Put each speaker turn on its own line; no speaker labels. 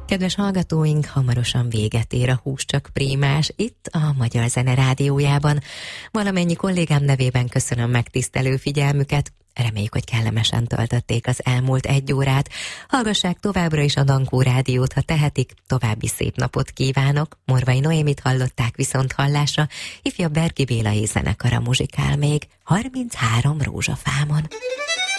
Kedves hallgatóink, hamarosan véget ér a Hús csak Prímás itt a Magyar Zene Rádiójában. Valamennyi kollégám nevében köszönöm megtisztelő figyelmüket. Reméljük, hogy kellemesen töltötték az elmúlt egy órát. Hallgassák továbbra is a Dankó Rádiót, ha tehetik. További szép napot kívánok. Morvai Noémit hallották viszont hallásra. Ifjabb Berki Bélai zenekara muzsikál még 33 rózsafámon.